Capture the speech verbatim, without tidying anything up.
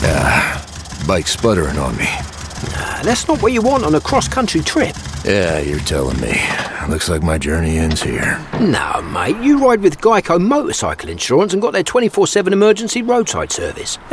Ah, bike's sputtering on me. Nah, that's not what you want on a cross-country trip. Yeah, you're telling me. Looks like my journey ends here. No, mate, you ride with Geico motorcycle insurance and got their twenty-four seven emergency roadside service.